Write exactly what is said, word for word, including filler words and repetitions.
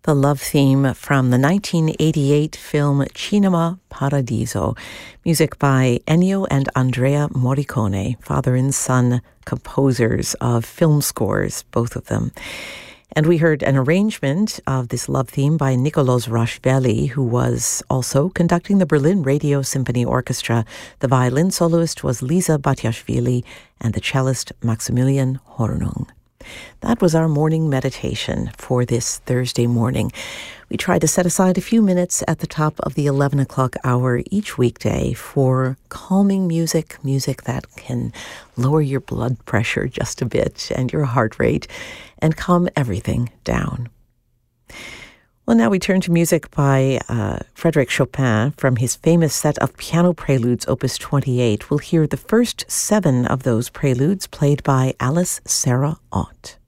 the love theme from the nineteen eighty-eight film Cinema Paradiso. Music by Ennio and Andrea Morricone, father and son composers of film scores, both of them. And we heard an arrangement of this love theme by Nicolas Rochvelli, who was also conducting the Berlin Radio Symphony Orchestra. The violin soloist was Lisa Batiashvili and the cellist Maximilian Hornung. That was our morning meditation for this Thursday morning. We try to set aside a few minutes at the top of the eleven o'clock hour each weekday for calming music, music that can lower your blood pressure just a bit and your heart rate and calm everything down. Well, now we turn to music by uh, Frédéric Chopin from his famous set of piano preludes, Opus twenty-eight. We'll hear the first seven of those preludes played by Alice Sarah Ott.